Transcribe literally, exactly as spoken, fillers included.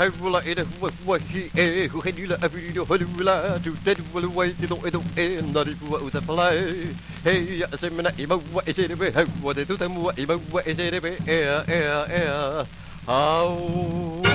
hula in a wahi e who had you every hula to dead will away to the end not if what was a play. Hey, Semina, what is it? What is it? What is it? Air, air, air. How